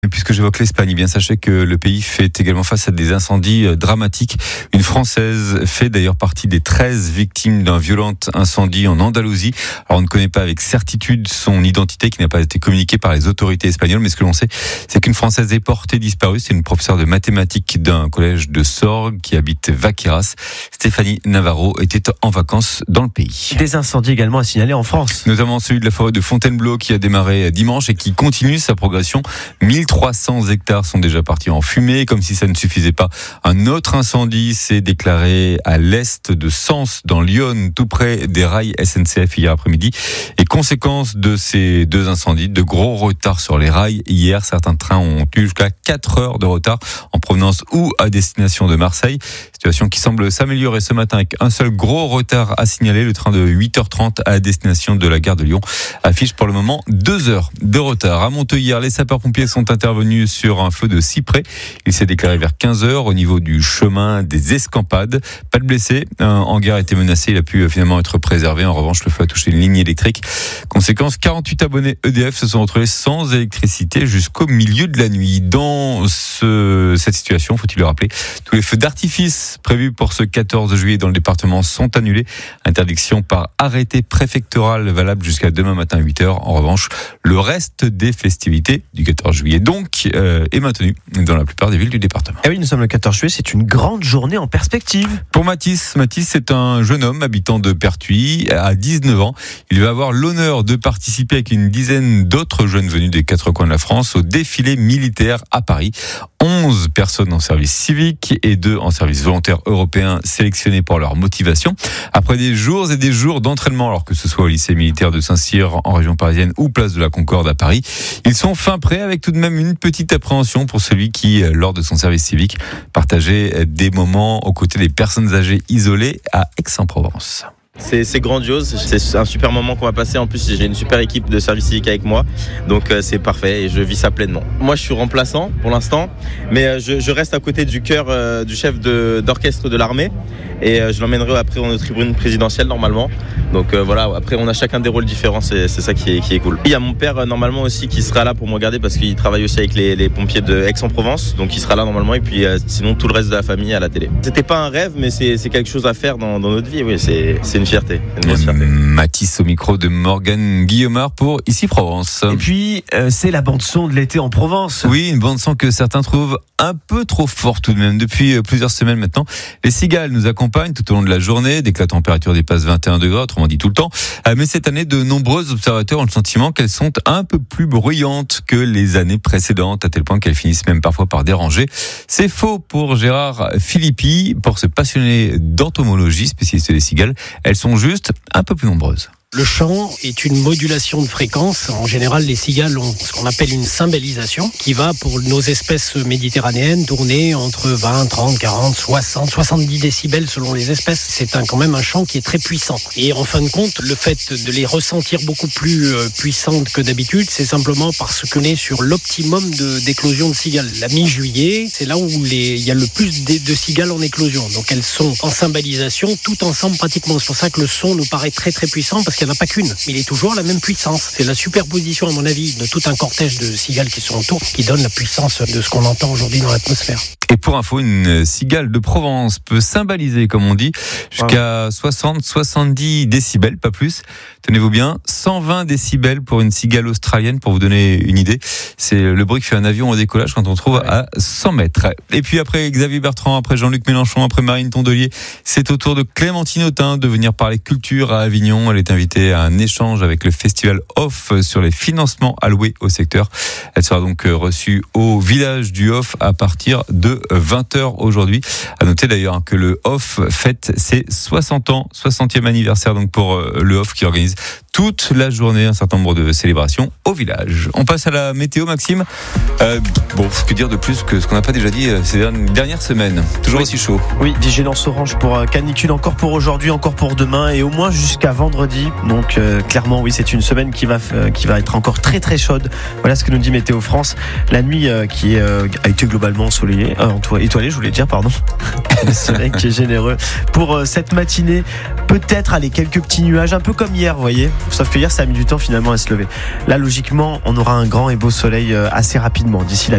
Et puisque j'évoque l'Espagne, eh bien sachez que le pays fait également face à des incendies dramatiques. Une Française fait d'ailleurs partie des 13 victimes d'un violent incendie en Andalousie. Alors on ne connaît pas avec certitude son identité qui n'a pas été communiquée par les autorités espagnoles, mais ce que l'on sait, c'est qu'une Française est portée disparue. C'est une professeure de mathématiques d'un collège de Sorgues qui habite Vaqueras. Stéphanie Navarro était en vacances dans le pays. Des incendies également à signaler en France. Notamment celui de la forêt de Fontainebleau qui a démarré dimanche et qui continue sa progression. 1300 hectares sont déjà partis en fumée. Comme si ça ne suffisait pas, un autre incendie s'est déclaré à l'est de Sens, dans l'Yonne, tout près des rails SNCF hier après-midi. Et conséquence de ces deux incendies, de gros retards sur les rails. Hier, certains trains ont eu jusqu'à 4 heures de retard en provenance ou à destination de Marseille. Situation qui semble s'améliorer ce matin avec un seul gros retard à signaler. Le train de 8h30 à destination de la gare de Lyon affiche pour le moment 2 heures de retard. À Monteuillère, les sapeurs-pompiers sont intervenus sur un feu de cyprès. Il s'est déclaré vers 15h au niveau du chemin des Escampades. Pas de blessés. Un hangar a été menacé. Il a pu finalement être préservé. En revanche, le feu a touché une ligne électrique. Conséquence, 48 abonnés EDF se sont retrouvés sans électricité jusqu'au milieu de la nuit. Dans cette situation, faut-il le rappeler, tous les feux d'artifice prévus pour ce 14 juillet dans le département sont annulés. Interdiction par arrêté préfectoral valable jusqu'à demain matin à 8h. En revanche, le reste des festivités du 14 juillet donc est maintenu dans la plupart des villes du département. Ah oui, nous sommes le 14 juillet, c'est une grande journée en perspective. Pour Mathis, c'est un jeune homme habitant de Pertuis, à 19 ans. Il va avoir l'honneur de participer avec une dizaine d'autres jeunes venus des 4 coins de la France au défilé militaire à Paris. 11 personnes en service civique et 2 en service volontaire européen sélectionnés pour leur motivation. Après des jours et des jours d'entraînement, alors que ce soit au lycée militaire de Saint-Cyr en région parisienne ou place de la Concorde à Paris, ils sont fin prêts avec tout de même une petite appréhension pour celui qui, lors de son service civique, partageait des moments aux côtés des personnes âgées isolées à Aix-en-Provence. C'est grandiose, c'est un super moment qu'on va passer. En plus, j'ai une super équipe de service civique avec moi, donc c'est parfait et je vis ça pleinement. Moi, je suis remplaçant pour l'instant, mais je reste à côté du chœur du chef d'orchestre de l'armée et je l'emmènerai après aux tribunes présidentielles normalement. Donc voilà, après on a chacun des rôles différents, c'est ça qui est cool. Il y a mon père normalement aussi qui sera là pour me regarder parce qu'il travaille aussi avec les pompiers de Aix-en-Provence, donc il sera là normalement et puis sinon tout le reste de la famille à la télé. C'était pas un rêve, mais c'est quelque chose à faire dans notre vie. Oui, c'est une fierté, une grosse fierté. Mathis au micro de Morgane Guillemard pour Ici Provence. Et puis c'est la bande son de l'été en Provence. Oui, une bande son que certains trouvent un peu trop forte tout de même. Depuis plusieurs semaines maintenant, les cigales nous accompagnent tout au long de la journée dès que la température dépasse 21 degrés, autrement dit tout le temps. Mais cette année, de nombreux observateurs ont le sentiment qu'elles sont un peu plus bruyantes que les années précédentes, à tel point qu'elles finissent même parfois par déranger. C'est faux pour Gérard Philippi. Pour ce passionné d'entomologie, spécialiste des cigales, elles sont juste un peu plus nombreuses. Le chant est une modulation de fréquence. En général, les cigales ont ce qu'on appelle une cymbalisation qui va, pour nos espèces méditerranéennes, tourner entre 20, 30, 40, 60, 70 décibels selon les espèces. C'est quand même un chant qui est très puissant. Et en fin de compte, le fait de les ressentir beaucoup plus puissantes que d'habitude, c'est simplement parce qu'on est sur l'optimum d'éclosion de cigales. La mi-juillet, c'est là où il y a le plus de cigales en éclosion. Donc elles sont en cymbalisation, tout ensemble pratiquement. C'est pour ça que le son nous paraît très très puissant, parce qu'il n'y en a pas qu'une, mais il est toujours à la même puissance. C'est la superposition, à mon avis, de tout un cortège de cigales qui sont autour, qui donne la puissance de ce qu'on entend aujourd'hui dans l'atmosphère. Et pour info, une cigale de Provence peut cymbaliser, comme on dit, jusqu'à 60-70 décibels, pas plus. Tenez-vous bien, 120 décibels pour une cigale australienne, pour vous donner une idée. C'est le bruit que fait un avion au décollage quand on trouve à 100 mètres. Et puis après Xavier Bertrand, après Jean-Luc Mélenchon, après Marine Tondelier, c'est au tour de Clémentine Autain de venir parler culture à Avignon. Elle est invitée à un échange avec le festival Off sur les financements alloués au secteur. Elle sera donc reçue au village du Off à partir de 20h aujourd'hui. À noter d'ailleurs que le Off fête ses 60 ans, 60e anniversaire donc pour le Off qui organise toute la journée un certain nombre de célébrations au village. On passe à la météo, Maxime. Que dire de plus que ce qu'on n'a pas déjà dit ces dernières semaines. Toujours aussi chaud. Oui, vigilance orange pour canicule encore pour aujourd'hui, encore pour demain et au moins jusqu'à vendredi. Donc clairement, oui, c'est une semaine qui va être encore très très chaude. Voilà ce que nous dit Météo France. La nuit a été globalement ensoleillée, étoilée, je voulais dire, pardon. Le soleil qui est généreux pour cette matinée. Peut-être quelques petits nuages, un peu comme hier, vous voyez. Sauf que hier, ça a mis du temps finalement à se lever. Là, logiquement, on aura un grand et beau soleil assez rapidement d'ici la